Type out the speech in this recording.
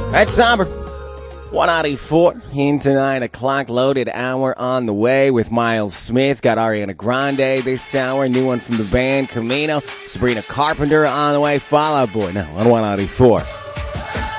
That's somber. 194 into 9 o'clock. Loaded hour on the way with Miles Smith. Got Ariana Grande this hour. New one from the band Camino. Sabrina Carpenter on the way. Fall Out Boy now on 194.